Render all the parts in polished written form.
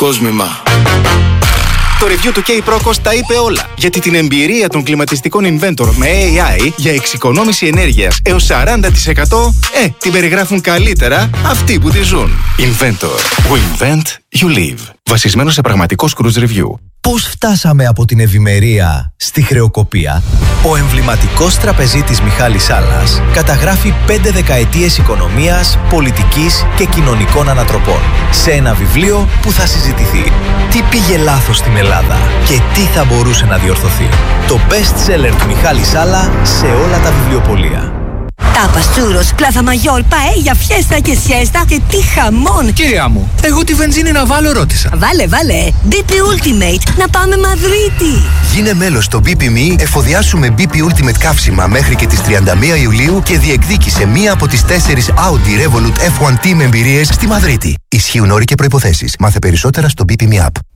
Κόσμημα. Το review του K-Procos τα είπε όλα. Γιατί την εμπειρία των κλιματιστικών Inventor με AI για εξοικονόμηση ενέργειας έως 40% την περιγράφουν καλύτερα αυτοί που τη ζουν. Inventor. We invent, you live. Βασισμένο σε πραγματικό cruise review. Πώς φτάσαμε από την ευημερία στη χρεοκοπία? Ο εμβληματικός τραπεζίτης Μιχάλης Σάλλας καταγράφει 5 δεκαετίες οικονομίας, πολιτικής και κοινωνικών ανατροπών σε ένα βιβλίο που θα συζητηθεί. Τι πήγε λάθος στην Ελλάδα και τι θα μπορούσε να διορθωθεί? Το best seller του Μιχάλη Σάλλα σε όλα τα βιβλιοπωλεία. Τάπας, τσούρος, πλάθα μαγιόλ, παέλια, φιέστα και σιέστα και τι χαμόν! Κυρία μου, εγώ τη βενζίνη να βάλω ρώτησα. Βάλε, BP Ultimate, να πάμε Μαδρίτη! Γίνε μέλος στο BP.me, εφοδιάσουμε BP Ultimate καύσιμα μέχρι και τις 31 Ιουλίου και διεκδίκησε μία από τις 4 Audi Revolut F1 Team εμπειρίες στη Μαδρίτη. Ισχύουν όροι και προϋποθέσεις. Μάθε περισσότερα στο BP.me app.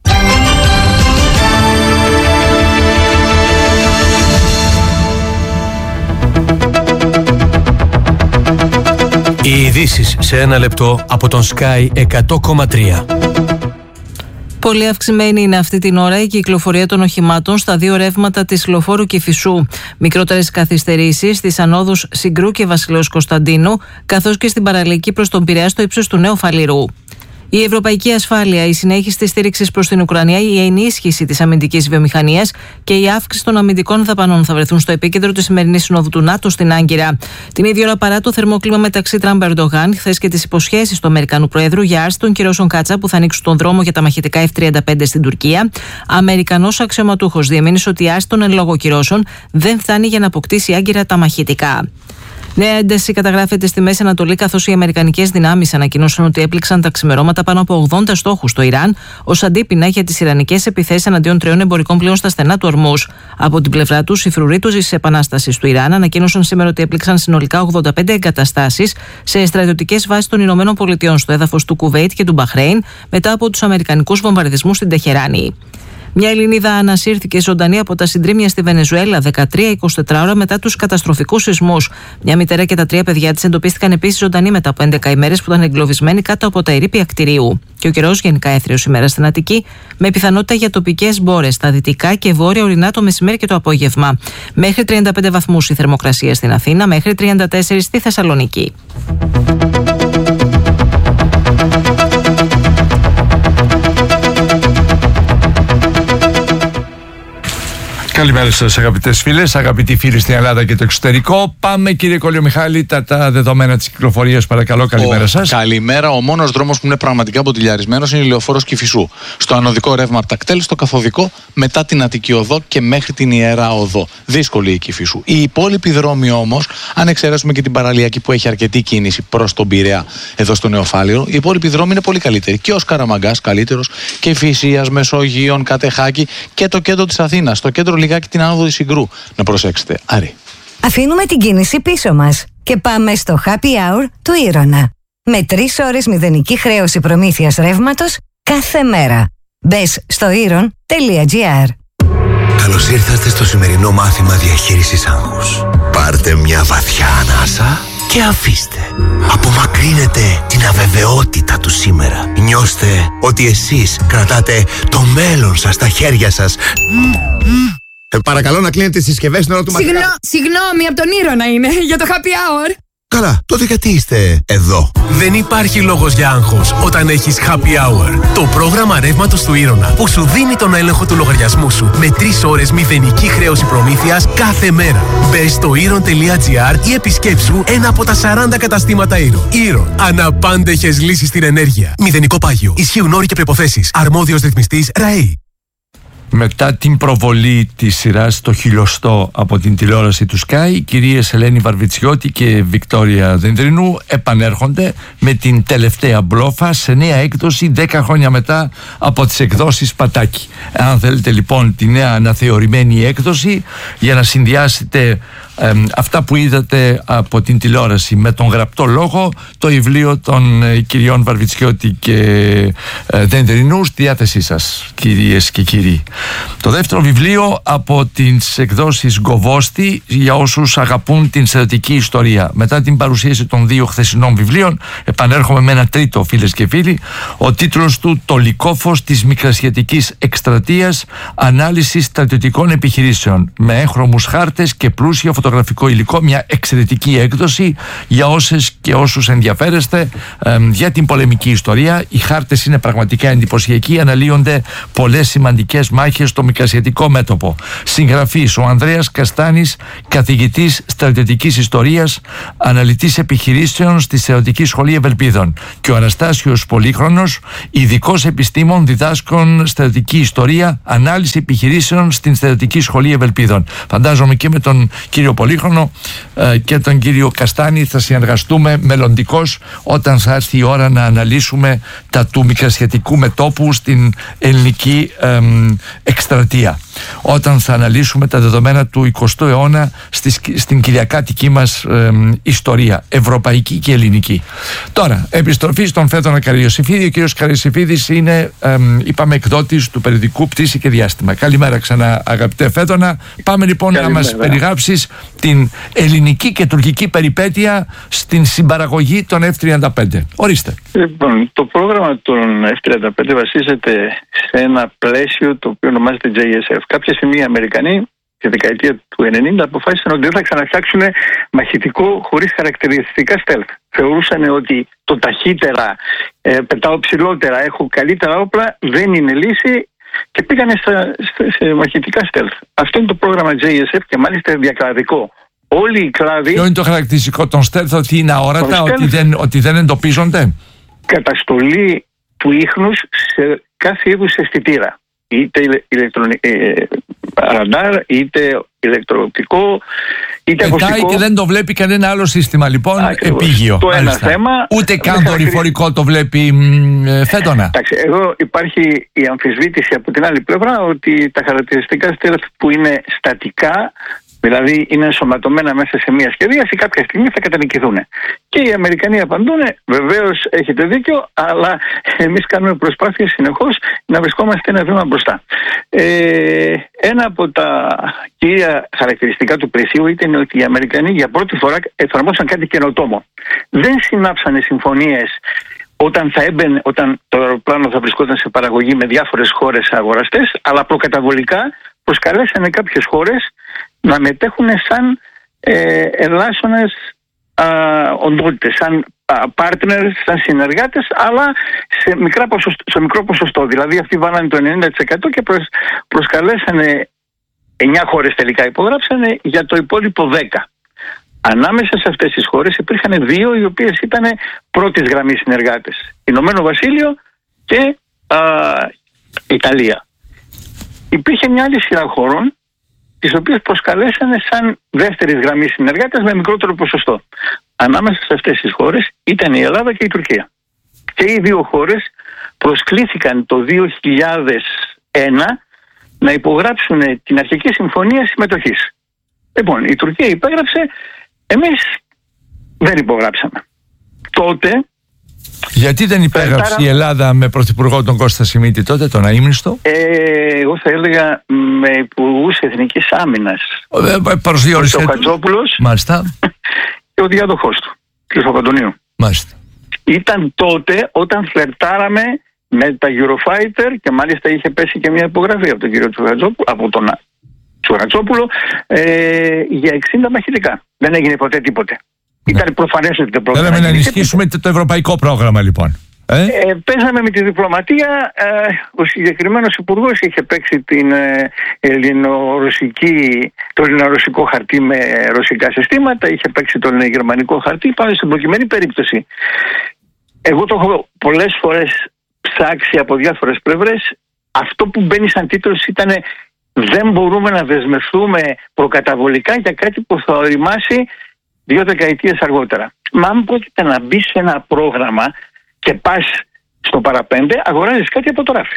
Οι ειδήσεις σε ένα λεπτό από τον Sky 100,3. Πολύ αυξημένη είναι αυτή την ώρα η κυκλοφορία των οχημάτων στα δύο ρεύματα της Λοφόρου Κηφισού. Μικρότερες καθυστερήσεις στις ανόδους Συγκρού και Βασιλέως Κωνσταντίνου, καθώς και στην παραλιακή προς τον Πειραιά στο ύψος του Νέου Φαληρού. Η ευρωπαϊκή ασφάλεια, η συνέχιση της στήριξης προς την Ουκρανία, η ενίσχυση της αμυντικής βιομηχανίας και η αύξηση των αμυντικών δαπανών θα βρεθούν στο επίκεντρο της σημερινής συνόδου του ΝΑΤΟ στην Άγκυρα. Την ίδια ώρα, παρά το θερμό κλίμα μεταξύ Τραμπ Ερντογάν, χθες και τις υποσχέσεις του Αμερικανού Προέδρου για άρση των κυρώσεων Κάτσα που θα ανοίξουν τον δρόμο για τα μαχητικά F-35 στην Τουρκία, Αμερικανός αξιωματούχος διεμήνυσε ότι η άρση των εν λόγω κυρώσεων δεν φτάνει για να αποκτήσει η Άγκυρα τα μαχητικά. Νέα ένταση καταγράφεται στη Μέση Ανατολή, καθώς οι αμερικανικές δυνάμεις ανακοίνωσαν ότι έπληξαν τα ξημερώματα πάνω από 80 στόχους στο Ιράν ως αντίπεινα για τις ιρανικές επιθέσεις εναντίον 3 εμπορικών πλοίων στα στενά του Ορμούζ. Από την πλευρά τους, οι φρουροί της επανάστασης του Ιράν ανακοίνωσαν σήμερα ότι έπληξαν συνολικά 85 εγκαταστάσεις σε στρατιωτικές βάσεις των Ηνωμένων Πολιτειών στο έδαφος του Κουβέιτ και του Μπαχρέιν μετά από τους αμερικανικούς βομβαρδισμούς στην Τεχεράνη. Μια Ελληνίδα ανασύρθηκε ζωντανή από τα συντρίμμια στη Βενεζουέλα 13-24 ώρα μετά τους καταστροφικούς σεισμούς. Μια μητέρα και τα 3 παιδιά της εντοπίστηκαν επίσης ζωντανοί μετά από 11 ημέρες που ήταν εγκλωβισμένοι κάτω από τα ερείπια κτηρίου. Και ο καιρός γενικά έθριος ημέρα στην Αττική, με πιθανότητα για τοπικές μπόρες στα δυτικά και βόρεια ορεινά το μεσημέρι και το απόγευμα. Μέχρι 35 βαθμούς η θερμοκρασία στην Αθήνα, μέχρι 34 στη Θεσσαλονίκη. Καλημέρα σας αγαπητές φίλες, αγαπητοί φίλοι στην Ελλάδα και το εξωτερικό. Πάμε κύριε Κολιομιχάλη, τα δεδομένα της κυκλοφορίας παρακαλώ, καλημέρα σας. Καλημέρα, ο μόνος δρόμος που είναι πραγματικά ποτηλιαρισμένος είναι η Λεωφόρος Κηφισού. Στο ανωδικό ρεύμα από τα κτέλ, στο καθοδικό μετά την Αττική Οδό και μέχρι την Ιερά Οδό. Δύσκολη η Κηφισού. Οι υπόλοιποι δρόμοι όμως, αν εξαιρέσουμε και την παραλιακή που έχει αρκετή κίνηση προς τον Πειραιά εδώ στο Νεοφάλιρο, οι υπόλοιποι δρόμοι είναι πολύ καλύτεροι. Και ο Σκαραμαγκάς καλύτερος και Φυσίας, Μεσογείων, Κατεχάκη και το κέντρο της Αθήνας. Στο κέντρο λιγάκι την άνοδο της Συγκρού. Να προσέξετε. Άρη. Αφήνουμε την κίνηση πίσω μας και πάμε στο Happy Hour του Ήρωνα. Με 3 ώρες μηδενική χρέωση προμήθειας ρεύματος κάθε μέρα. Μπες στο iron.gr. Καλώς ήρθατε στο σημερινό μάθημα διαχείρισης άγχους. Πάρτε μια βαθιά ανάσα και αφήστε. Απομακρύνετε την αβεβαιότητα του σήμερα. Νιώστε ότι εσείς κρατάτε το μέλλον σας στα χέρια σας. Παρακαλώ να κλείνετε τις συσκευές στην ώρα του μαθήματος. Συγγνώμη, από τον Ήρωνα είναι, για το happy hour. Καλά, τότε γιατί είστε εδώ? Δεν υπάρχει λόγος για άγχος όταν έχεις Happy Hour. Το πρόγραμμα ρεύματος του Ήρωνα που σου δίνει τον έλεγχο του λογαριασμού σου με 3 ώρες μηδενική χρέωση προμήθειας κάθε μέρα. Μπες στο iron.gr ή επισκέψου ένα από τα 40 καταστήματα Iron. Iron. Αναπάντεχες λύσεις στην ενέργεια. Μηδενικό πάγιο. Ισχύουν όροι και προϋποθέσεις. Αρμόδιος ρυθμιστής ΡΑΕΗ. Μετά την προβολή της σειράς «Το Χιλιοστό» από την τηλεόραση του Sky, οι κυρίες Ελένη Βαρβιτσιώτη και Βικτόρια Δενδρινού επανέρχονται με την τελευταία μπλόφα σε νέα έκδοση 10 χρόνια μετά από τις εκδόσεις Πατάκη. Αν θέλετε λοιπόν τη νέα αναθεωρημένη έκδοση για να συνδυάσετε αυτά που είδατε από την τηλεόραση με τον γραπτό λόγο, το βιβλίο των κυριών Βαρβιτσιώτη και Δενδρινού στη διάθεσή σας, κυρίες και κύριοι. Το δεύτερο βιβλίο από τις εκδόσεις Γκοβόστη για όσους αγαπούν την στρατιωτική ιστορία. Μετά την παρουσίαση των 2 χθεσινών βιβλίων, επανέρχομαι με ένα τρίτο, φίλες και φίλοι. Ο τίτλος του «Το λυκόφως της Μικρασιατικής Εκστρατείας, ανάλυση στρατιωτικών επιχειρήσεων», με έγχρωμους χάρτες και πλούσιο φωτογραφικό υλικό. Μια εξαιρετική έκδοση για όσες και όσους ενδιαφέρεστε για την πολεμική ιστορία. Οι χάρτες είναι πραγματικά εντυπωσιακοί, αναλύονται πολλές σημαντικές μάχες στο Μικρασιατικό μέτωπο. Συγγραφής ο Ανδρέας Καστάνης, καθηγητής στρατιωτικής ιστορίας, αναλυτής επιχειρήσεων στη Στρατιωτική Σχολή Ευελπίδων, και ο Αναστάσιος Πολύχρονος, ειδικός επιστήμων, διδάσκων στρατιωτική ιστορία, ανάλυση επιχειρήσεων στην Στρατιωτική Σχολή Ευελπίδων. Φαντάζομαι και με τον κύριο Πολύχρονο και τον κύριο Καστάνη θα συνεργαστούμε μελλοντικώς όταν θα έρθει η ώρα να αναλύσουμε τα του Μικρασιατικού μετώπου στην ελληνική εκστρατεία, όταν θα αναλύσουμε τα δεδομένα του 20ου αιώνα στην κυριακάτικη μας ιστορία, ευρωπαϊκή και ελληνική. Τώρα, επιστροφή στον Φέδωνα Καραϊωσηφίδη. Ο κύριος Καραϊωσηφίδης είναι, είπαμε, εκδότης του περιοδικού Πτήση και Διάστημα. Καλημέρα ξανά, αγαπητέ Φέδωνα. Πάμε λοιπόν να μας περιγράψεις την ελληνική και τουρκική περιπέτεια στην συμπαραγωγή των F-35. Ορίστε. Λοιπόν, το πρόγραμμα των F-35 βασίζεται σε ένα πλαίσιο το οποίο ονομάζεται JSF. Κάποια στιγμή οι Αμερικανοί τη δεκαετία του 90 αποφάσισαν ότι δεν θα ξαναφτιάξουν μαχητικό χωρίς χαρακτηριστικά stealth. Θεωρούσαν ότι το ταχύτερα, πετάω ψηλότερα, έχω καλύτερα όπλα, δεν είναι λύση και πήγανε σε μαχητικά stealth. Αυτό είναι το πρόγραμμα JSF και μάλιστα διακλαδικό. Όλοι οι κλάδοι... Ποιο είναι το χαρακτηριστικό των stealth, ότι είναι αόρατα, ότι δεν εντοπίζονται? Καταστολή του ίχνους σε κάθε είδους αισθητήρα. Είτε ραντάρ, είτε ηλεκτροοπτικό, είτε ακουστικό. Και δεν το βλέπει κανένα άλλο σύστημα, λοιπόν. Ακριβώς. Επίγειο. Το ένα θέμα. Ούτε καν δορυφορικό το βλέπει, Φέδωνα. Εντάξει, εδώ υπάρχει η αμφισβήτηση από την άλλη πλευρά ότι τα χαρακτηριστικά stealth που είναι στατικά, δηλαδή είναι ενσωματωμένα μέσα σε μια σχεδίαση, κάποια στιγμή θα κατανικηθούν. Και οι Αμερικανοί απαντούν, βεβαίως έχετε δίκιο, αλλά εμείς κάνουμε προσπάθειες συνεχώς να βρισκόμαστε ένα βήμα μπροστά. Ένα από τα κύρια χαρακτηριστικά του πλαισίου ήταν ότι οι Αμερικανοί για πρώτη φορά εφαρμόσαν κάτι καινοτόμο. Δεν συνάψανε συμφωνίες όταν το αεροπλάνο θα βρισκόταν σε παραγωγή με διάφορες χώρες αγοραστές, αλλά προκαταβολικά προσκαλέσανε κάποιες χώρες να μετέχουν σαν ελάσσονες οντότητες, σαν partners, σαν συνεργάτες, αλλά σε μικρό ποσοστό. Δηλαδή αυτοί βάλανε το 90% και προσκαλέσανε 9 χώρες τελικά υπογράψανε για το υπόλοιπο 10. Ανάμεσα σε αυτές τις χώρες υπήρχαν 2 οι οποίες ήταν πρώτης γραμμής συνεργάτες. Ηνωμένο Βασίλειο και Ιταλία. Υπήρχε μια άλλη σειρά χώρων τις οποίες προσκαλέσανε σαν δεύτερης γραμμής συνεργάτες με μικρότερο ποσοστό. Ανάμεσα σε αυτές τις χώρες ήταν η Ελλάδα και η Τουρκία. Και οι 2 χώρες προσκλήθηκαν το 2001 να υπογράψουν την αρχική συμφωνία συμμετοχής. Λοιπόν, η Τουρκία υπέγραψε, εμείς δεν υπογράψαμε. Τότε... Γιατί δεν υπέγραψε η Ελλάδα με πρωθυπουργό τον Κώστα Σιμίτη τότε, τον αείμνηστο? Εγώ θα έλεγα με υπουργούς Εθνικής Άμυνας. Προσδιορίστε. Ο Χατζόπουλος. Μάλιστα. Και ο διάδοχός του, κ. Παπαντονίου. Μάλιστα. Ήταν τότε όταν φλερτάραμε με τα Eurofighter και μάλιστα είχε πέσει και μια υπογραφή από τον κύριο Τσουρατσόπουλο για 60 μαχητικά. Δεν έγινε ποτέ τίποτε. Ήταν προφανές ότι το πρόγραμμα. Θέλαμε να ενισχύσουμε το ευρωπαϊκό πρόγραμμα, λοιπόν. Παίζαμε με τη διπλωματία. Ο συγκεκριμένος υπουργός είχε παίξει το ελληνορωσικό χαρτί με ρωσικά συστήματα, είχε παίξει το ελληνογερμανικό χαρτί. Πάμε στην προκειμένη περίπτωση. Εγώ το έχω πολλές φορές ψάξει από διάφορες πλευρές. Αυτό που μπαίνει σαν τίτλος ήταν «Δεν μπορούμε να δεσμευτούμε προκαταβολικά για κάτι που θα οριμάσει 2 δεκαετίες αργότερα». Μα αν πρόκειται να μπει σε ένα πρόγραμμα και πας στο παραπέντε, αγοράζεις κάτι από το ράφι.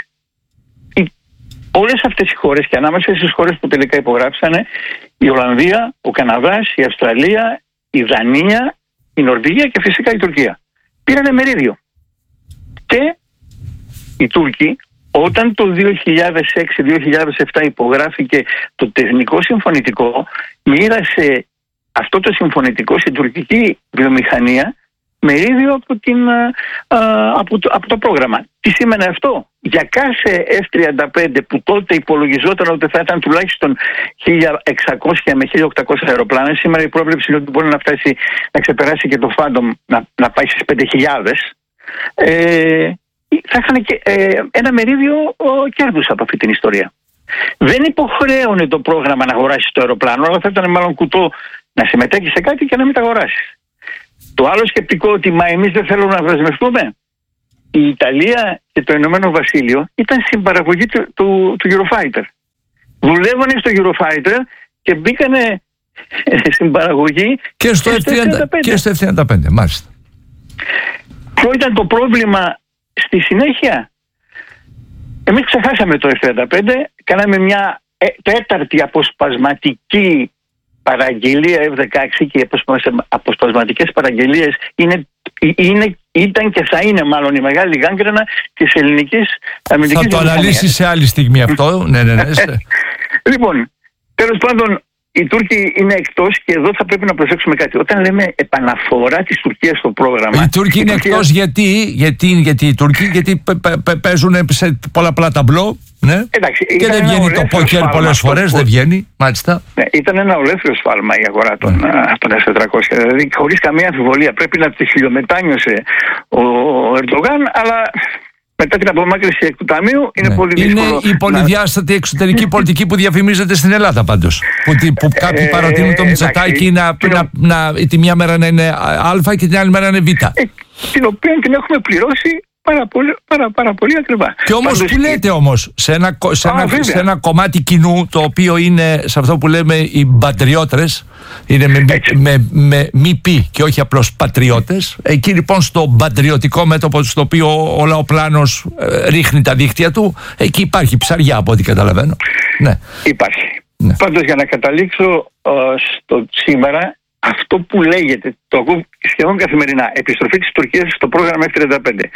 Όλες αυτές οι χώρες και ανάμεσα στις χώρες που τελικά υπογράψανε, η Ολλανδία, ο Καναδάς, η Αυστραλία, η Δανία, η Νορβηγία και φυσικά η Τουρκία πήρανε μερίδιο. Και οι Τούρκοι Όταν το 2006-2007 υπογράφηκε το τεχνικό συμφωνητικό, μοίρασε αυτό το συμφωνητικό στην τουρκική βιομηχανία μερίδιο από το πρόγραμμα. Τι σήμαινε αυτό? Για κάθε F-35 που τότε υπολογιζόταν ότι θα ήταν τουλάχιστον 1.600 με 1.800 αεροπλάνα, σήμερα η πρόβλεψη είναι ότι μπορεί να φτάσει να ξεπεράσει και το Phantom, να πάει στις 5.000, θα είχαν και ένα μερίδιο κέρδους από αυτή την ιστορία. Δεν υποχρέωνε το πρόγραμμα να αγοράσει το αεροπλάνο, αλλά θα ήταν μάλλον κουτό να συμμετέχει σε κάτι και να μην τα αγοράσει. Το άλλο σκεπτικό ότι εμείς δεν θέλουμε να δεσμευτούμε. Η Ιταλία και το Ηνωμένο Βασίλειο ήταν στην παραγωγή του Eurofighter. Δουλεύανε στο Eurofighter και μπήκανε στην παραγωγή και στο F-35. Μάλιστα. Ποιο ήταν το πρόβλημα στη συνέχεια? Εμείς ξεχάσαμε το F-35, κάναμε μια τέταρτη αποσπασματική παραγγελία F-16 και οι αποσπασματικές παραγγελίες ήταν και θα είναι μάλλον η μεγάλη γάγκρενα της ελληνικής αμυντικής βιομηχανίας. Θα το αναλύσεις σε άλλη στιγμή αυτό. Ναι. Λοιπόν, τέλος πάντων, οι Τούρκοι είναι εκτός και εδώ θα πρέπει να προσέξουμε κάτι. Όταν λέμε επαναφορά της Τουρκίας στο πρόγραμμα... Οι Τούρκοι είναι εκτός γιατί οι Τούρκοι παίζουν σε πολλαπλά ταμπλό. Ναι. Εντάξει, και δεν βγαίνει το πόκερ πολλές φορές, δεν βγαίνει. Μάλιστα. Ναι, ήταν ένα ολέθριο σφάλμα η αγορά των S-400. Δηλαδή, χωρίς καμία αμφιβολία, πρέπει να τη χιλιομετάνιωσε ο Ερντογάν, αλλά μετά την απομάκρυνση εκ του ταμείου είναι πολύ δύσκολο. Είναι η πολυδιάστατη εξωτερική πολιτική που διαφημίζεται στην Ελλάδα πάντως. Που κάποιοι παρατείνουν το Μητσοτάκη τη μια μέρα να είναι Α και την άλλη μέρα να είναι Β. Την οποία την έχουμε πληρώσει πάρα πολύ ακριβά. Και όμως που λέτε όμως σε ένα κομμάτι κοινού, το οποίο είναι σε αυτό που λέμε οι μπατριώτες, είναι με μη πι και όχι απλώς πατριώτες. Εκεί λοιπόν στο μπατριωτικό μέτωπο στο οποίο ο λαοπλάνος ρίχνει τα δίχτυα του, εκεί υπάρχει ψαριά από ό,τι καταλαβαίνω. Ναι. Υπάρχει. Ναι. Πάντως, για να καταλήξω στο σήμερα, αυτό που λέγεται, το ακούω σχεδόν καθημερινά, επιστροφή της Τουρκίας στο πρόγραμμα F-35,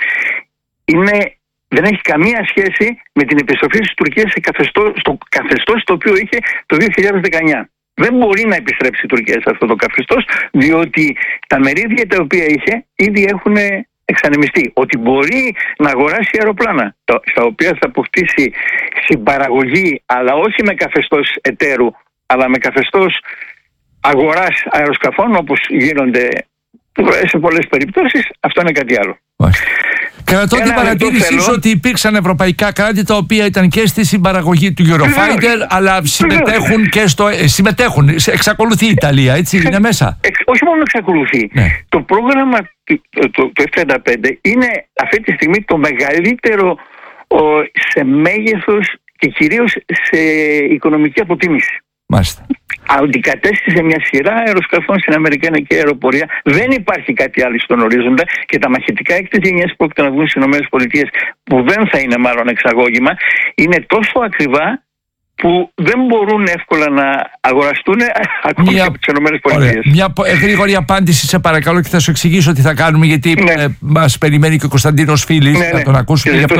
δεν έχει καμία σχέση με την επιστροφή της Τουρκίας στο καθεστώς το οποίο είχε το 2019. Δεν μπορεί να επιστρέψει η Τουρκία σε αυτό το καθεστώς, διότι τα μερίδια τα οποία είχε ήδη έχουν εξανεμιστεί. Ότι μπορεί να αγοράσει αεροπλάνα, στα οποία θα αποκτήσει συμπαραγωγή, αλλά όχι με καθεστώς εταίρου, αλλά με καθεστώς αγοράς αεροσκαφών, όπως γίνονται σε πολλές περιπτώσεις, αυτό είναι κάτι άλλο. Κρατώ την παρατήρησή σου ότι υπήρξαν ευρωπαϊκά κράτη τα οποία ήταν και στη συμπαραγωγή του Eurofighter, αλλά συμμετέχουν και εξακολουθεί η Ιταλία, έτσι, είναι μέσα. Όχι μόνο εξακολουθεί. Ναι. Το πρόγραμμα το F-35 είναι αυτή τη στιγμή το μεγαλύτερο σε μέγεθος και κυρίως σε οικονομική αποτίμηση. Μάλιστα. Αντικατέστησε μια σειρά αεροσκαφών στην αμερικανική αεροπορία. Δεν υπάρχει κάτι άλλο στον ορίζοντα και τα μαχητικά έκτης γενιάς που πρόκειται να βγουν στις ΗΠΑ, που δεν θα είναι μάλλον εξαγώγημα, είναι τόσο ακριβά που δεν μπορούν εύκολα να αγοραστούν ακόμη από τις ΗΠΑ. Μια γρήγορη απάντηση, σε παρακαλώ, και θα σου εξηγήσω τι θα κάνουμε, γιατί μας περιμένει και ο Κωνσταντίνος Φίλης, να τον ακούσουμε. Γι' αυτό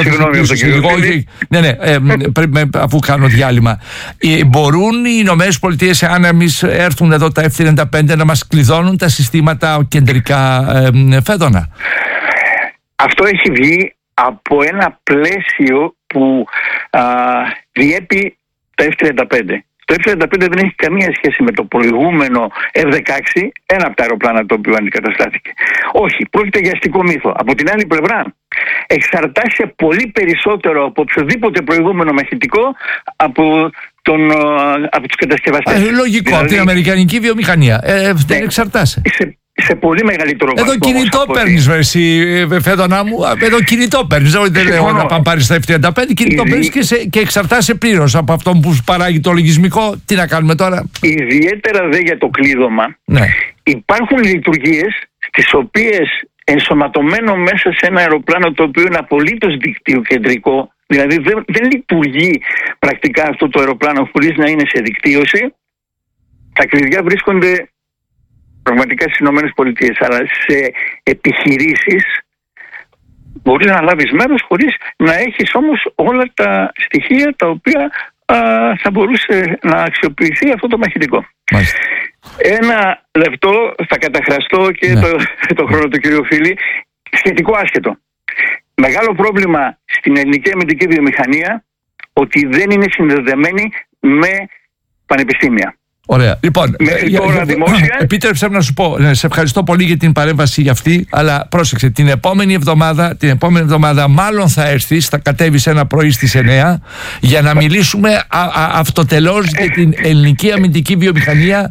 αφού κάνω διάλειμμα. Μπορούν οι ΗΠΑ, αν εμείς έρθουν εδώ τα F-35, να μας κλειδώνουν τα συστήματα κεντρικά φέδωνα? Αυτό έχει βγει από ένα πλαίσιο που διέπει τα F-35. Το F-35 δεν έχει καμία σχέση με το προηγούμενο F-16, ένα από τα αεροπλάνα το οποίο αντικαταστάθηκε. Όχι, πρόκειται για αστικό μύθο. Από την άλλη πλευρά, εξαρτάται πολύ περισσότερο από οποιοδήποτε προηγούμενο μαχητικό από τους κατασκευαστές. Λογικό, δηλαδή, από την αμερικανική βιομηχανία. Δεν εξαρτάσαι. Σε πολύ μεγαλύτερο βαθμό. Εδώ κινητό παίρνεις, Φέδωνα μου. Εδώ κινητό παίρνεις. Δεν λέω να πάμε πάρεις τα F-35. Κινητό παίρνεις και εξαρτάσαι πλήρως από αυτόν που παράγει το λογισμικό. Τι να κάνουμε τώρα? Ιδιαίτερα δε για το κλείδωμα. Ναι. Υπάρχουν λειτουργίες τις οποίες ενσωματωμένο μέσα σε ένα αεροπλάνο το οποίο είναι απολύτως δικτυοκεντρικό, δηλαδή δεν λειτουργεί πρακτικά αυτό το αεροπλάνο χωρίς να είναι σε δικτύωση. Τα κλειδιά βρίσκονται πραγματικά στις ΗΠΑ, αλλά σε επιχειρήσεις μπορείς να λάβεις μέρος χωρίς να έχεις όμως όλα τα στοιχεία τα οποία θα μπορούσε να αξιοποιηθεί αυτό το μαχητικό. Μάλιστα. Ένα λεπτό θα καταχραστώ και το χρόνο του κυρίου Φίλη, σχετικό άσχετο. Μεγάλο πρόβλημα στην ελληνική αμυντική βιομηχανία ότι δεν είναι συνδεδεμένη με πανεπιστήμια. Ωραία. Λοιπόν, δημόσια... επίτρεψε να σου πω, σε ευχαριστώ πολύ για την παρέμβαση για αυτή, αλλά πρόσεξε, την επόμενη εβδομάδα μάλλον θα έρθεις, θα κατέβεις ένα πρωί στις 9 για να μιλήσουμε αυτοτελώς για την ελληνική αμυντική βιομηχανία,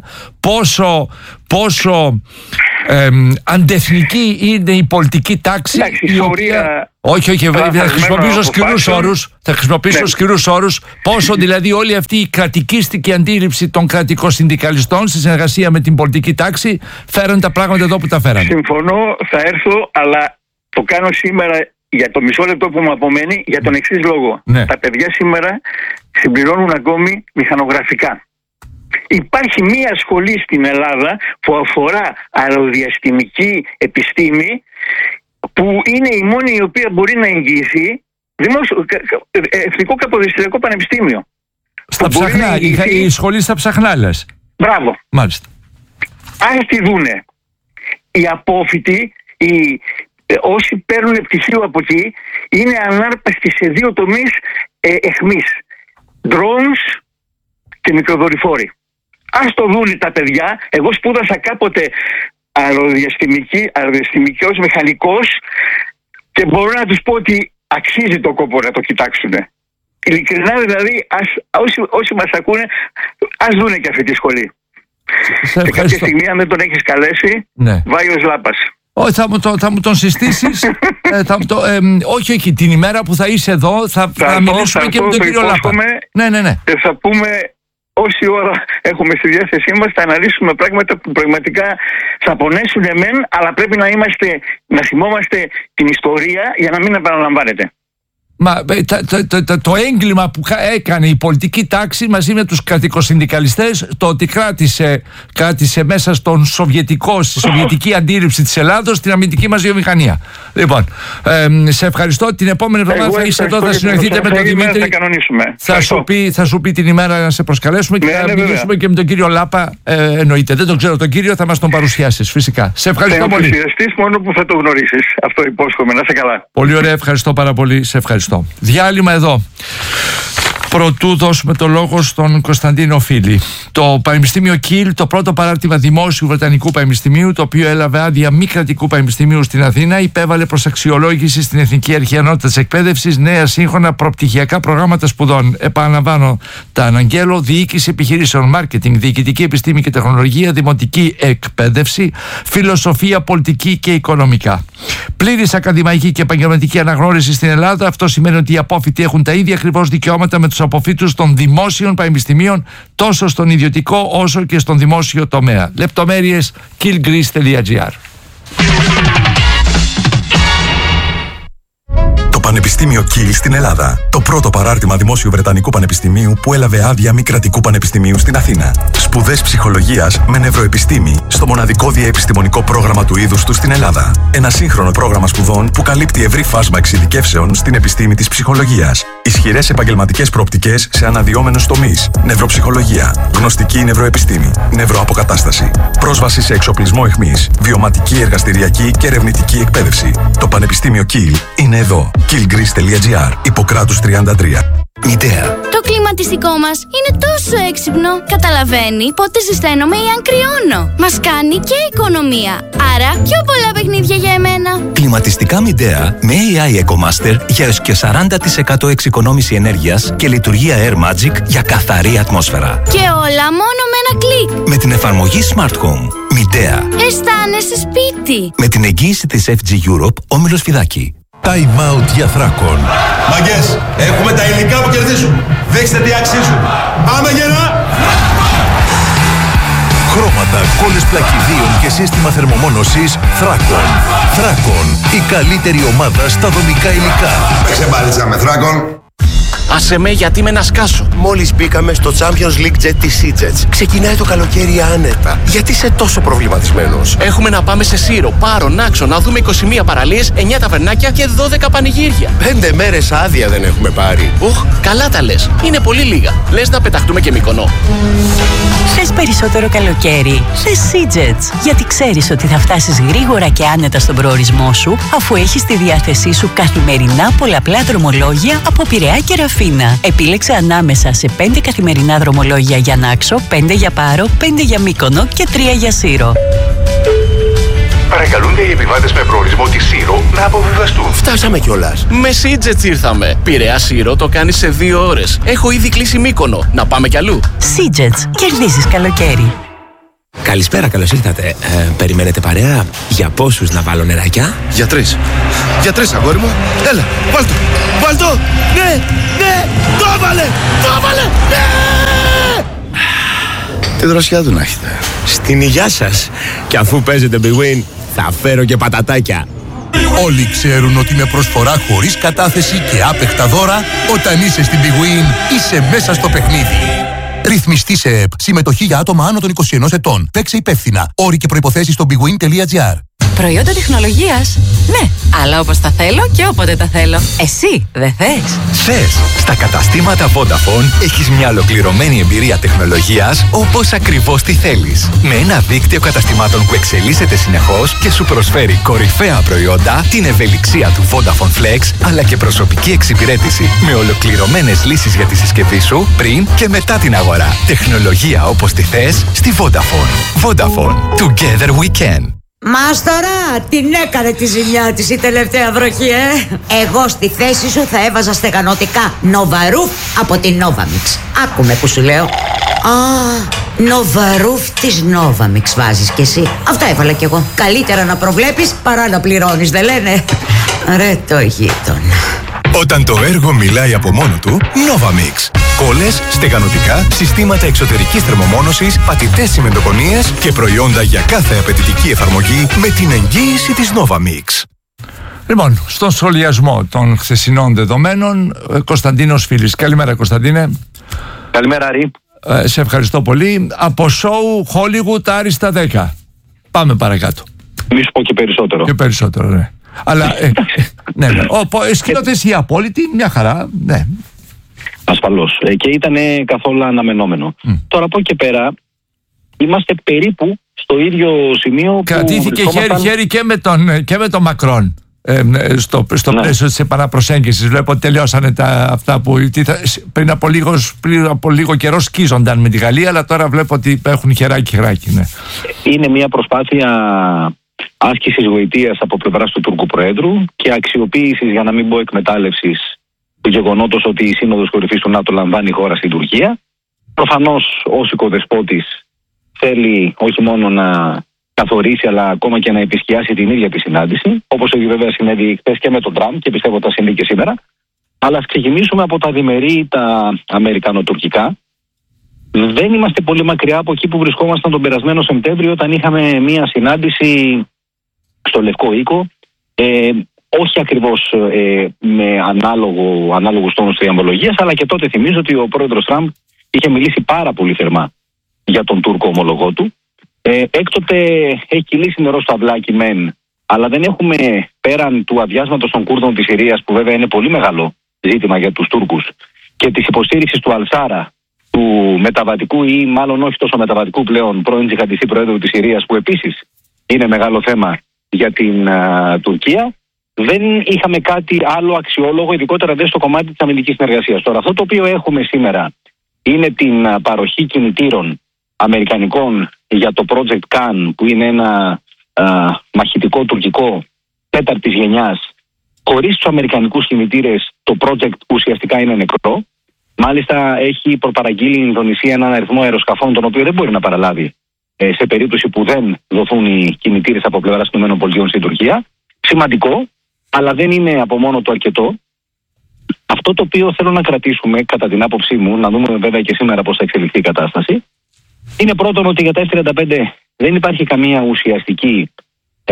πόσο αντεθνική είναι η πολιτική τάξη. Η οποία... Όχι, θα χρησιμοποιήσω σκληρούς όρους. Πόσο δηλαδή όλη αυτή η κρατικίστικη αντίληψη των κρατικοσυνδικαλιστών στη συνεργασία με την πολιτική τάξη φέραν τα πράγματα εδώ που τα φέραν. Συμφωνώ, θα έρθω, αλλά το κάνω σήμερα για το μισό λεπτό που μου απομένει για τον εξής λόγο. Ναι. Τα παιδιά σήμερα συμπληρώνουν ακόμη μηχανογραφικά. Υπάρχει μία σχολή στην Ελλάδα που αφορά αεροδιαστημική επιστήμη, που είναι η μόνη η οποία μπορεί να εγγυηθεί Εθνικό Καποδιστριακό Πανεπιστήμιο. Στα Ψαχνά, η σχολή στα Ψαχνά λες. Μπράβο. Μάλιστα. Ας τη δούνε. Οι απόφοιτοι, όσοι παίρνουν πτυχίο από εκεί, είναι ανάρπαστοι σε δύο τομείς εχμής. Drones και μικροδορυφόροι. Ας το δούνε τα παιδιά. Εγώ σπούδασα κάποτε αεροδιαστημικός μηχανικός και μπορώ να τους πω ότι αξίζει το κόπο να το κοιτάξουν. Ειλικρινά δηλαδή, όσοι μας ακούνε, ας δούνε και αυτή τη σχολή. Και κάποια στιγμή, αν δεν τον έχεις καλέσει, Βάιος Λάπας. Όχι, θα μου τον συστήσεις. Όχι, την ημέρα που θα είσαι εδώ θα μιλήσουμε και με τον κύριο Λάπα. Ναι. Και θα πούμε όση ώρα έχουμε στη διάθεσή μας, θα αναλύσουμε πράγματα που πραγματικά θα πονέσουν εμέν, αλλά πρέπει να θυμόμαστε την ιστορία για να μην επαναλαμβάνεται. Μα το έγκλημα που έκανε η πολιτική τάξη μαζί με τους κρατικοσυνδικαλιστές, το ότι κράτησε μέσα στη σοβιετική αντίληψη της Ελλάδος την αμυντική μας βιομηχανία. Λοιπόν, σε ευχαριστώ. Την επόμενη εβδομάδα θα είσαι εδώ, θα συνοηθείτε με τον Δημήτρη. Θα σου πει την ημέρα να σε προσκαλέσουμε και θα μιλήσουμε και με τον κύριο Λάπα. Εννοείται, δεν τον ξέρω τον κύριο, θα μας τον παρουσιάσεις φυσικά. Σε ευχαριστώ πολύ. Θα ενθουσιαστείς μόνο που θα το γνωρίσεις. Αυτό υπόσχομαι. Να είσαι καλά. Πολύ ωραία, ευχαριστώ πάρα πολύ. Σε ευχαριστώ. Διάλειμμα εδώ. Προτού δώσουμε το λόγο στον Κωνσταντίνο Φίλη. Το Πανεπιστήμιο Κιλ, το πρώτο παράρτημα δημόσιου Βρετανικού Πανεπιστημίου, το οποίο έλαβε άδεια μη κρατικού πανεπιστημίου στην Αθήνα, υπέβαλε προς αξιολόγηση στην Εθνική Αρχή Ανώτατης Εκπαίδευσης νέα σύγχρονα προπτυχιακά προγράμματα σπουδών. Επαναλαμβάνω τα αναγγέλω: διοίκηση επιχειρήσεων, μάρκετινγκ, διοικητική επιστήμη και τεχνολογία, δημοτική εκπαίδευση, φιλοσοφία, πολιτική και οικονομικά. Πλήρης ακαδημαϊκή και επαγγελματική αναγνώριση στην Ελλάδα. Αυτό σημαίνει ότι οι απόφοιτοι έχουν τα ίδια ακριβώς δικαιώματα με τους αποφύτους των δημόσιων πανεπιστημίων, τόσο στον ιδιωτικό όσο και στον δημόσιο τομέα. Λεπτομέρειες killgreece.gr. Πανεπιστήμιο Κιλ στην Ελλάδα. Το πρώτο παράρτημα δημόσιου Βρετανικού Πανεπιστημίου που έλαβε άδεια μη κρατικού πανεπιστημίου στην Αθήνα. Σπουδές ψυχολογίας με νευροεπιστήμη στο μοναδικό διαεπιστημονικό πρόγραμμα του είδους του στην Ελλάδα. Ένα σύγχρονο πρόγραμμα σπουδών που καλύπτει ευρύ φάσμα εξειδικεύσεων στην επιστήμη της ψυχολογίας. Ισχυρές επαγγελματικές προοπτικές σε αναδυόμενους τομείς. Νευροψυχολογία, γνωστική νευροεπιστήμη, νευροαποκατάσταση. Πρόσβαση σε εξοπλισμό αιχμής, βιωματική, εργαστηριακή και ερευνητική εκπαίδευση. Το Πανεπιστήμιο Κιλ είναι εδώ. killgreece.gr, Ιπποκράτους 33. Μητέα. Το κλιματιστικό μας είναι τόσο έξυπνο. Καταλαβαίνει πότε ζεσταίνομαι ή αν κρυώνω. Μας κάνει και οικονομία. Άρα πιο πολλά παιχνίδια για εμένα. Κλιματιστικά Μητέα με AI EcoMaster για έως και 40% εξοικονόμηση ενέργειας και λειτουργία Air Magic για καθαρή ατμόσφαιρα. Και όλα μόνο με ένα κλικ. Με την εφαρμογή Smart Home. Μητέα. Αισθάνεσαι σπίτι. Με την εγγύηση της FG Europe, Όμιλος Φιδάκη. Time out για Θράκων. Μαγκές, έχουμε τα υλικά που κερδίζουν. Δείξτε τι αξίζουν. Πάμε γερά! Χρώματα, κόλλες πλακιδίων και σύστημα θερμομόνωσης Θράκων. Θράκων, η καλύτερη ομάδα στα δομικά υλικά. Παίξε μπάλιτσα με Θράκων. Άσε με, γιατί με να σκάσω. Μόλις μπήκαμε στο Champions League Jet της EasyJet. Ξεκινάει το καλοκαίρι άνετα. Γιατί είσαι τόσο προβληματισμένος? Έχουμε να πάμε σε Σύρο, Πάρο, Νάξο, να δούμε 21 παραλίες, 9 ταβερνάκια και 12 πανηγύρια. 5 μέρες άδεια δεν έχουμε πάρει. Καλά τα λες. Είναι πολύ λίγα. Λες να πεταχτούμε και Μύκονο. Θες περισσότερο καλοκαίρι? Θες EasyJet. Γιατί ξέρεις ότι θα φτάσεις γρήγορα και άνετα στον προορισμό σου, αφού έχεις στη διάθεσή σου καθημερινά πολλαπλά δρομολόγια από Πειραιά και Ραφίνα. Επίλεξε ανάμεσα σε 5 καθημερινά δρομολόγια για Νάξο, 5 για Πάρο, 5 για Μύκονο και 3 για Σύρο. Παρακαλούνται οι επιβάτες με προορισμό τη Σύρο να αποβιβαστούν. Φτάσαμε κιόλας. Με EasyJet ήρθαμε. Πειραιά Σύρο το κάνεις σε 2 ώρες. Έχω ήδη κλείσει Μύκονο. Να πάμε κι αλλού. EasyJet. Κερδίζεις καλοκαίρι. Καλησπέρα, καλώς ήρθατε. Περιμένετε παρέα? Για πόσους να βάλω νεράκια? Για 3. Για 3, αγόρι μου. Έλα, βάλ' το. Βάλ' το. Ναι, ναι. Το έβαλε. Το έβαλε. Ναι. Τι δροσιά του να έχετε. Στην υγειά σας. Και αφού παίζετε Big Win, θα φέρω και πατατάκια. Όλοι ξέρουν ότι με προσφορά χωρίς κατάθεση και άπεχτα δώρα, όταν είσαι στην Big Win, είσαι μέσα στο παιχνίδι. Ρυθμιστή σε ΕΠ. Συμμετοχή για άτομα άνω των 21 ετών. Παίξε υπεύθυνα. Όροι και προϋποθέσεις στο bigwin.gr. Προϊόντα τεχνολογίας. Ναι, αλλά όπως τα θέλω και όποτε τα θέλω. Εσύ δεν θες? Θες. Στα καταστήματα Vodafone έχεις μια ολοκληρωμένη εμπειρία τεχνολογίας όπως ακριβώς τη θέλεις. Με ένα δίκτυο καταστημάτων που εξελίσσεται συνεχώς και σου προσφέρει κορυφαία προϊόντα, την ευελιξία του Vodafone Flex, αλλά και προσωπική εξυπηρέτηση με ολοκληρωμένες λύσεις για τη συσκευή σου πριν και μετά την αγορά. Τεχνολογία όπως τη θες στη Vodafone. Vodafone. Together we can. Μάστορα, την έκανε τη ζημιά της η τελευταία βροχή, Εγώ στη θέση σου θα έβαζα στεγανοτικά Νοβαρούφ από την Novamix. Άκουμε που σου λέω. Νοβαρούφ της Novamix βάζεις κι εσύ. Αυτό έβαλα κι εγώ. Καλύτερα να προβλέπεις παρά να πληρώνεις, δεν λένε? Ρε το γείτονα. Όταν το έργο μιλάει από μόνο του, Novamix. Κόλλες, στεγανοτικά, συστήματα εξωτερικής θερμομόνωσης, πατητές τσιμεντοκονίες και προϊόντα για κάθε απαιτητική εφαρμογή με την εγγύηση της Novamix. Λοιπόν, στον σχολιασμό των χθεσινών δεδομένων, Κωνσταντίνος Φίλης. Καλημέρα, Κωνσταντίνε. Καλημέρα, Ρη. Σε ευχαριστώ πολύ. Από σοου Hollywood άριστα 10. Πάμε παρακάτω. Μη σου πω και περισσότερο. Και περισσότερο, ναι. Αλλά, ναι. Σκηνοθεσία απόλυτη, μια χαρά, ναι. Ασφαλώς. Και ήταν καθόλου αναμενόμενο. Τώρα από εκεί πέρα είμαστε περίπου στο ίδιο σημείο. Κρατήθηκε χέρι-χέρι και με τον Μακρόν στο πλαίσιο της επαναπροσέγγισης. Βλέπω ότι τελειώσανε αυτά που πριν από λίγο καιρό σκίζονταν με τη Γαλλία, αλλά τώρα βλέπω ότι έχουν χεράκι-χεράκι. Ναι. Είναι μια προσπάθεια άσκησης γοητείας από πλευράς του Τούρκου Προέδρου και αξιοποίησης, για να μην πω εκμετάλλευσης, του γεγονότος ότι η Σύνοδος Κορυφής του ΝΑΤΟ λαμβάνει χώρα στην Τουρκία. Προφανώς ως οικοδεσπότης θέλει όχι μόνο να καθορίσει, αλλά ακόμα και να επισκιάσει την ίδια τη συνάντηση, όπως βέβαια συνέβη χθες και με τον Τραμπ και πιστεύω θα συμβεί και σήμερα. Αλλά ας ξεκινήσουμε από τα διμερεί, τα αμερικανοτουρκικά. Δεν είμαστε πολύ μακριά από εκεί που βρισκόμασταν τον περασμένο Σεπτέμβριο, όταν είχαμε μία συνάντηση στο Λευκό Οίκο. Όχι ακριβώς με ανάλογους τόνους τριαμβολογίας, αλλά και τότε θυμίζω ότι ο πρόεδρος Τραμπ είχε μιλήσει πάρα πολύ θερμά για τον Τούρκο ομολογό του. Έκτοτε έχει κυλήσει νερό στο αυλάκι μεν, αλλά δεν έχουμε, πέραν του αδειάσματος των Κούρδων της Συρίας, που βέβαια είναι πολύ μεγάλο ζήτημα για τους Τούρκους, και της υποστήριξης του Αλσάρα, του μεταβατικού ή μάλλον όχι τόσο μεταβατικού πλέον πρώην τζιχαντιστή πρόεδρου της Συρίας, που επίσης είναι μεγάλο θέμα για την Τουρκία, δεν είχαμε κάτι άλλο αξιόλογο, ειδικότερα δεν στο κομμάτι της αμυντικής συνεργασίας. Τώρα, αυτό το οποίο έχουμε σήμερα είναι την παροχή κινητήρων αμερικανικών για το Project Can, που είναι ένα μαχητικό τουρκικό τέταρτης γενιάς. Χωρίς τους αμερικανικούς κινητήρες το project ουσιαστικά είναι νεκρό. Μάλιστα έχει προπαραγγείλει η Ινδονησία έναν αριθμό αεροσκαφών, τον οποίο δεν μπορεί να παραλάβει σε περίπτωση που δεν δοθούν οι κινητήρες από πλευράς των ΗΠΑ στην Τουρκία. Σημαντικό, αλλά δεν είναι από μόνο του αρκετό. Αυτό το οποίο θέλω να κρατήσουμε, κατά την άποψή μου, να δούμε βέβαια και σήμερα πώς θα εξελιχθεί η κατάσταση, είναι πρώτον ότι για τα F-35 δεν υπάρχει καμία ουσιαστική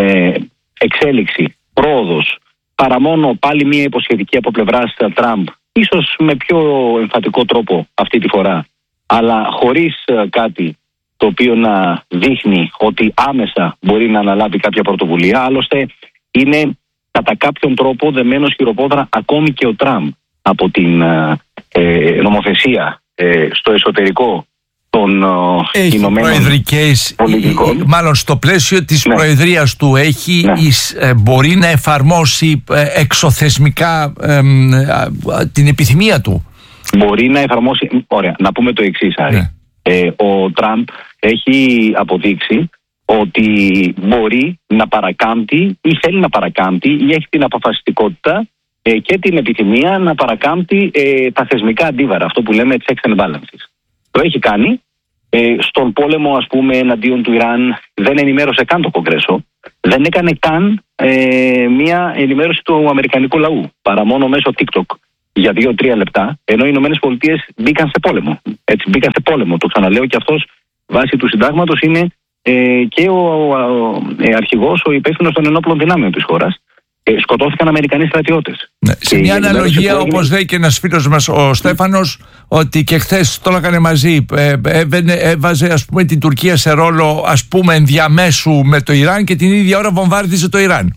εξέλιξη, πρόοδος, παρά μόνο πάλι μια υποσχετική από πλευράς Τραμπ ίσως με πιο εμφατικό τρόπο αυτή τη φορά, αλλά χωρίς κάτι το οποίο να δείχνει ότι άμεσα μπορεί να αναλάβει κάποια πρωτοβουλία. Άλλωστε είναι κατά κάποιον τρόπο δεμένος χειροπόδρα ακόμη και ο Τραμπ από την νομοθεσία στο εσωτερικό των Ηνωμένων Πολιτικών. Μάλλον στο πλαίσιο της προεδρίας του μπορεί να εφαρμόσει εξωθεσμικά την επιθυμία του. Μπορεί να εφαρμόσει. Ωραία, να πούμε το εξής, Άρη. Ο Τραμπ έχει αποδείξει ότι μπορεί να παρακάμπτει ή θέλει να παρακάμπτει ή έχει την αποφασιστικότητα και την επιθυμία να παρακάμπτει τα θεσμικά αντίβαρα, αυτό που λέμε checks and balances. Το έχει κάνει. Στον πόλεμο, ας πούμε, εναντίον του Ιράν δεν ενημέρωσε καν το Κογκρέσο. Δεν έκανε καν μια ενημέρωση του αμερικανικού λαού, παρά μόνο μέσω TikTok για 2-3 λεπτά, ενώ οι Ηνωμένες Πολιτείες μπήκαν σε πόλεμο. Έτσι, μπήκαν σε πόλεμο. Το ξαναλέω, και αυτός βάσει του συντάγματος είναι και ο αρχηγός, ο υπεύθυνος των ενόπλων δυνάμεων της χώρας. Σκοτώθηκαν Αμερικανοί στρατιώτες. Σε μια αναλογία, όπως λέει και ένας φίλος μας ο Στέφανος, ότι και χθες το έκανε μαζί, έβαζε, ας πούμε, την Τουρκία σε ρόλο, ας πούμε, ενδιαμέσου με το Ιράν και την ίδια ώρα βομβάρδιζε το Ιράν.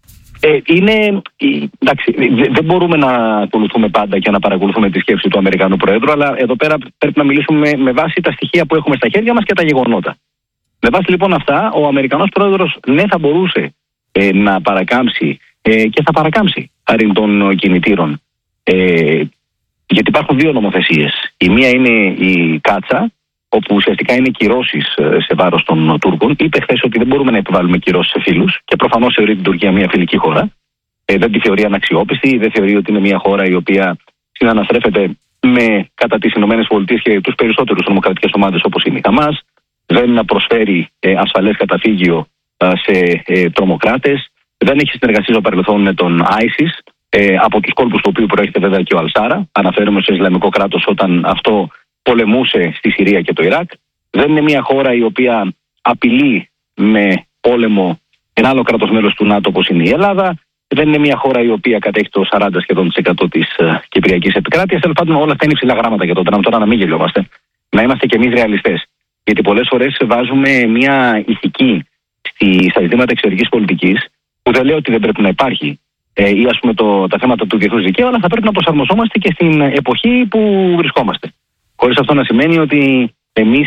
Εντάξει, δεν μπορούμε να ακολουθούμε πάντα και να παρακολουθούμε τη σκέψη του Αμερικανού Προέδρου, αλλά εδώ πέρα πρέπει να μιλήσουμε με βάση τα στοιχεία που έχουμε στα χέρια μας και τα γεγονότα. Με βάση λοιπόν αυτά, ο Αμερικανός Πρόεδρος θα μπορούσε να παρακάμψει και θα παρακάμψει χάρη των κινητήρων. Γιατί υπάρχουν δύο νομοθεσίες. Η μία είναι η Κάτσα, όπου ουσιαστικά είναι κυρώσεις σε βάρος των Τούρκων. Είπε χθες ότι δεν μπορούμε να επιβάλλουμε κυρώσεις σε φίλους και προφανώς θεωρεί την Τουρκία μια φιλική χώρα. Δεν τη θεωρεί αναξιόπιστη, δεν θεωρεί ότι είναι μια χώρα η οποία συναναστρέφεται κατά τις ΗΠΑ και τους περισσότερους τρομοκρατικές ομάδες όπως είναι η Χαμάς. Δεν προσφέρει ασφαλές καταφύγιο σε τρομοκράτες. Δεν έχει συνεργασία στο παρελθόν με τον ISIS, από τους κόλπους του οποίου προέρχεται βέβαια και ο Αλσάρα. Αναφέρομαι στο Ισλαμικό κράτος όταν αυτό πολεμούσε στη Συρία και το Ιράκ. Δεν είναι μια χώρα η οποία απειλεί με πόλεμο ένα άλλο κράτος μέλος του ΝΑΤΟ όπως είναι η Ελλάδα. Δεν είναι μια χώρα η οποία κατέχει το 40% της κυπριακής επικράτειας. Τέλος πάντων, όλα αυτά είναι υψηλά γράμματα για τον Τραμπ. Τώρα να μην γελιόμαστε. Να είμαστε κι εμείς ρεαλιστές. Γιατί πολλές φορές βάζουμε μια ηθική στα ζητήματα εξωτερικής πολιτικής, που δεν λέω ότι δεν πρέπει να υπάρχει, ή ας πούμε τα θέματα του διεθνούς δικαίου, αλλά θα πρέπει να προσαρμοζόμαστε και στην εποχή που βρισκόμαστε. Χωρίς αυτό να σημαίνει ότι εμείς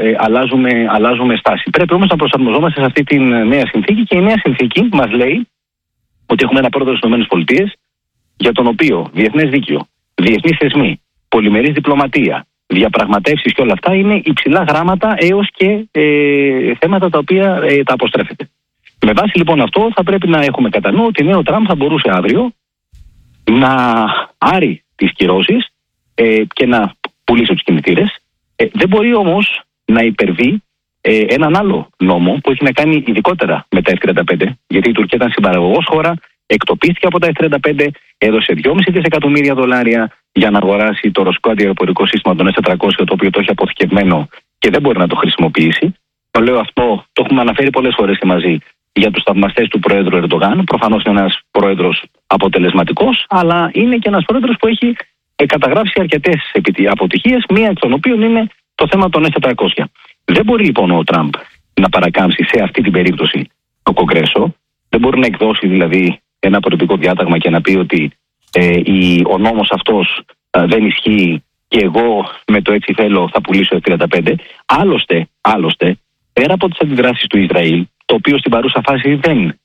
αλλάζουμε στάση. Πρέπει όμως να προσαρμοζόμαστε σε αυτή τη νέα συνθήκη, και η νέα συνθήκη μας λέει ότι έχουμε ένα πρόεδρο στις ΗΠΑ για τον οποίο διεθνές δίκαιο, διεθνείς θεσμοί, πολυμερής διπλωματία, διαπραγματεύσεις και όλα αυτά είναι υψηλά γράμματα έως και θέματα τα οποία τα αποστρέφεται. Με βάση λοιπόν αυτό θα πρέπει να έχουμε κατά νου ότι ο Τραμπ θα μπορούσε αύριο να άρει τις κυρώσεις και να πουλήσει τους κινητήρες. Δεν μπορεί όμως να υπερβεί έναν άλλο νόμο που έχει να κάνει ειδικότερα με τα F-35, γιατί η Τουρκία ήταν συμπαραγωγός χώρα, εκτοπίστηκε από τα F-35, έδωσε $2,5 δισεκατομμύρια για να αγοράσει το ρωσικό αντιαεροπορικό σύστημα των S-400, το οποίο το έχει αποθηκευμένο και δεν μπορεί να το χρησιμοποιήσει. Το λέω αυτό, το έχουμε αναφέρει πολλές φορές και μαζί για τους θαυμαστές του Προέδρου Ερντογάν. Προφανώς είναι ένας πρόεδρος αποτελεσματικός, αλλά είναι και ένας πρόεδρος που έχει καταγράψει αρκετές αποτυχίες, μία εκ των οποίων είναι το θέμα των S-400. Δεν μπορεί λοιπόν ο Τραμπ να παρακάμψει σε αυτή την περίπτωση το Κογκρέσο. Δεν μπορεί να εκδώσει δηλαδή ένα πολιτικό διάταγμα και να πει ότι ο νόμος αυτός δεν ισχύει και εγώ με το έτσι θέλω θα πουλήσω F-35. Άλλωστε, πέρα από τις αντιδράσεις του Ισραήλ, το οποίο στην παρούσα φάση δεν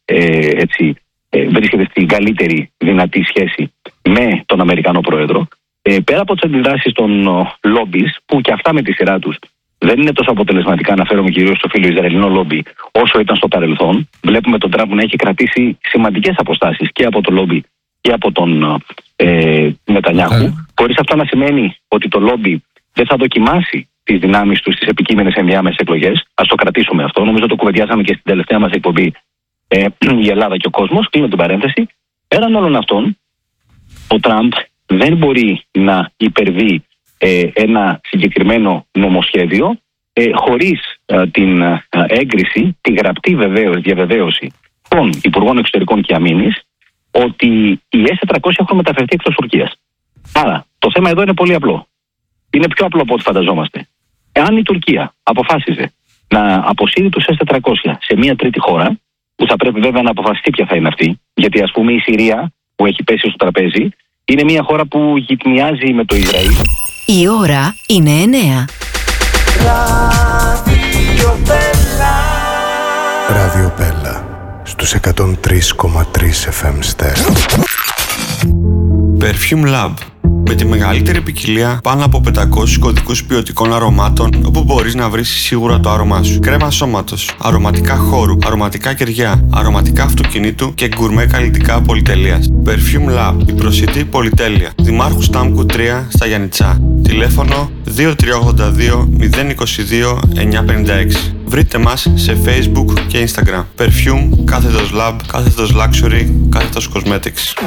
βρίσκεται στην καλύτερη δυνατή σχέση με τον Αμερικανό Πρόεδρο, πέρα από τις αντιδράσεις των λόμπις, που και αυτά με τη σειρά τους δεν είναι τόσο αποτελεσματικά, αναφέρομαι κυρίως στο φίλο Ισραηλινό λόμπι, όσο ήταν στο παρελθόν. Βλέπουμε τον Τραμπ να έχει κρατήσει σημαντικές αποστάσεις και από το λόμπι και από τον Νετανιάχου, χωρίς αυτό να σημαίνει ότι το λόμπι δεν θα δοκιμάσει τις δυνάμεις του στις επικείμενες ενδιάμεσες εκλογές. Ας το κρατήσουμε αυτό. Νομίζω το κουβεντιάσαμε και στην τελευταία μας εκπομπή η Ελλάδα και ο κόσμος. Κλείνω την παρένθεση. Πέραν όλων αυτών, ο Τραμπ δεν μπορεί να υπερβεί ένα συγκεκριμένο νομοσχέδιο χωρίς την έγκριση, τη γραπτή διαβεβαίωση των Υπουργών Εξωτερικών και Αμήνης ότι οι S-400 έχουν μεταφερθεί εκτός Τουρκίας. Άρα, το θέμα εδώ είναι πολύ απλό. Είναι πιο απλό από ό,τι φανταζόμαστε. Εάν η Τουρκία αποφάσιζε να αποσύρει τους S-400 σε μια τρίτη χώρα, που θα πρέπει βέβαια να αποφασιστεί ποια θα είναι αυτή, γιατί ας πούμε η Συρία, που έχει πέσει στο τραπέζι, είναι μια χώρα που γυτνιάζει με το Ισραήλ. Η ώρα είναι 9. Ράδιο Μπέλα στους 103,3 FM στέρεο. Perfume Lab. Με τη μεγαλύτερη ποικιλία πάνω από 500 κωδικούς ποιοτικών αρωμάτων, όπου μπορείς να βρεις σίγουρα το άρωμά σου. Κρέμα σώματος, αρωματικά χώρου, αρωματικά κεριά, αρωματικά αυτοκινήτου και γκουρμέ καλλιτικά πολυτελείας. Perfume Lab, η προσιτή πολυτέλεια. Δημάρχου Στάμκου 3 στα Γιαννιτσά. Τηλέφωνο 2382 022 956. Βρείτε μας σε Facebook και Instagram. Perfume, κάθετος Lab, κάθετος Luxury, κάθετος Cosmetics.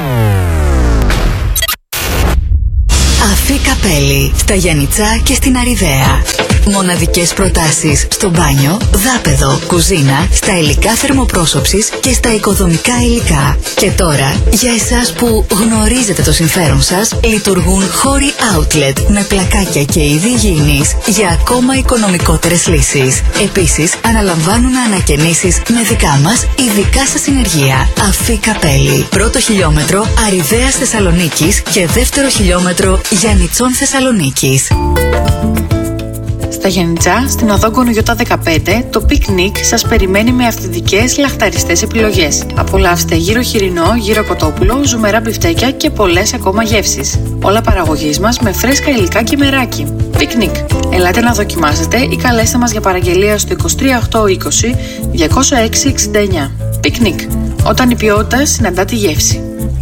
Αφή Καπέλη, στα Γιαννιτσά και στην Αριδαία. Μοναδικές προτάσεις στο μπάνιο, δάπεδο, κουζίνα, στα υλικά θερμοπρόσωψης και στα οικοδομικά υλικά. Και τώρα, για εσάς που γνωρίζετε το συμφέρον σας, λειτουργούν χώροι outlet με πλακάκια και είδη υγιεινής για ακόμα οικονομικότερες λύσεις. Επίσης, αναλαμβάνουν ανακαινήσεις με δικά μας ειδικά σας συνεργεία. Αφή Καπέλη, πρώτο χιλιόμετρο Αριδαίας Θεσσαλονίκης και δεύτερο χιλιόμετρο Γιαννιτσών Θεσσαλονίκης. Στα Γιαννιτσά, στην οδό Γκονογιώτα 15, το πικνίκ σας περιμένει με αυθεντικές λαχταριστές επιλογές. Απολαύστε γύρο χοιρινό, γύρο κοτόπουλο, ζουμερά μπιφτέκια και πολλές ακόμα γεύσεις. Όλα παραγωγής μας με φρέσκα υλικά και μεράκι. Πικνίκ. Ελάτε να δοκιμάσετε ή καλέστε μας για παραγγελία στο 23820 206 69. Πικνίκ. Όταν η ποιότητα συναντά τη γεύση.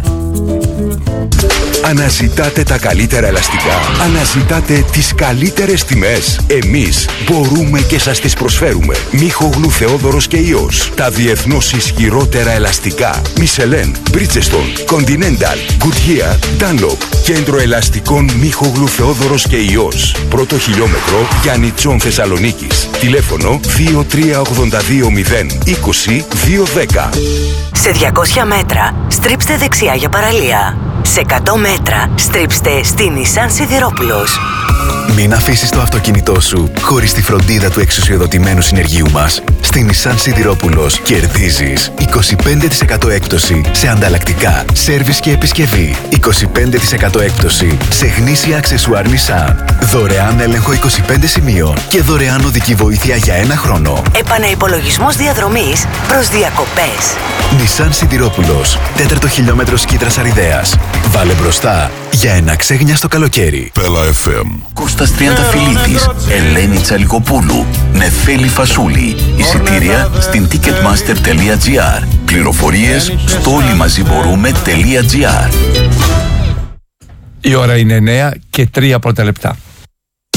Αναζητάτε τα καλύτερα ελαστικά. Αναζητάτε τις καλύτερες τιμές. Εμείς μπορούμε και σας τις προσφέρουμε. Μίχογλου Θεόδωρος και Ιός. Τα διεθνώς ισχυρότερα ελαστικά. Μισελέν, Bridgestone, Continental, Goodyear, Dunlop. Κέντρο ελαστικών Μίχογλου Θεόδωρος και Ιός. Πρώτο χιλιόμετρο Γιαννιτσών Θεσσαλονίκης. Τηλέφωνο 2382 020 210. Σε 200 μέτρα, στρίψτε δεξιά για παραλία. Σε 100 μέτρα, στρίψτε στη Nissan Σιδηρόπουλος. Μην αφήσεις το αυτοκίνητό σου χωρίς τη φροντίδα του εξουσιοδοτημένου συνεργείου μας. Στη Nissan Σιδηρόπουλος κερδίζεις 25% έκπτωση σε ανταλλακτικά, σέρβις και επισκευή. 25% έκπτωση σε γνήσια αξεσουάρ Nissan. Δωρεάν έλεγχο 25 σημείων και δωρεάν οδική βοήθεια για 1 χρόνο. Επαναυπολογισμός διαδρομής προς διακοπές. Nissan Σιδηρόπουλος, 4ο χιλιόμετρο Σκήτρας Αριδαίας. Βάλε μπροστά για ένα ξέγνιαστο καλοκαίρι. Πέλα FM. Κώστας Τριανταφυλλίδης, Ελένη Τσαλικοπούλου, Νεφέλη Φασούλη. Εισιτήρια στην ticketmaster.gr. Πληροφορίες στο όλοιμαζιμπορούμε.gr. Η ώρα είναι 9 και 3 πρώτα λεπτά.